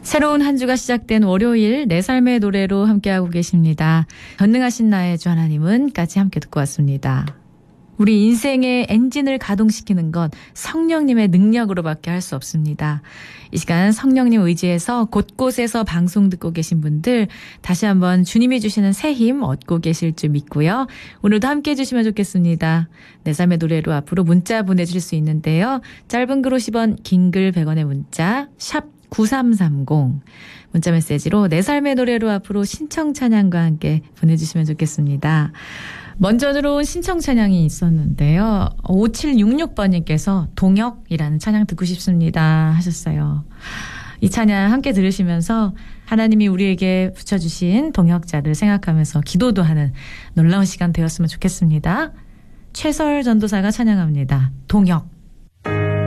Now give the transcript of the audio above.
새로운 한 주가 시작된 월요일 내 삶의 노래로 함께하고 계십니다. 전능하신 나의 주 하나님은까지 함께 듣고 왔습니다. 우리 인생의 엔진을 가동시키는 건 성령님의 능력으로밖에 할 수 없습니다. 이 시간 성령님 의지해서 곳곳에서 방송 듣고 계신 분들 다시 한번 주님이 주시는 새 힘 얻고 계실 줄 믿고요. 오늘도 함께 해주시면 좋겠습니다. 내 삶의 노래로 앞으로 문자 보내주실 수 있는데요. 짧은 글 50원, 긴 글 100원의 문자 샵 9330 문자 메시지로 내 삶의 노래로 앞으로 신청 찬양과 함께 보내주시면 좋겠습니다. 먼저 들어온 신청 찬양이 있었는데요. 5766번님께서 동역이라는 찬양 듣고 싶습니다 하셨어요. 이 찬양 함께 들으시면서 하나님이 우리에게 붙여주신 동역자를 생각하면서 기도도 하는 놀라운 시간 되었으면 좋겠습니다. 최설 전도사가 찬양합니다. 동역.